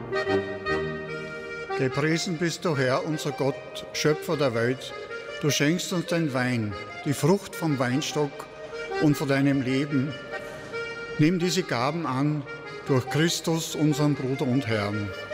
Gepriesen bist du, Herr, unser Gott, Schöpfer der Welt. Du schenkst uns den Wein, die Frucht vom Weinstock und von deinem Leben. Nimm diese Gaben an durch Christus, unseren Bruder und Herrn.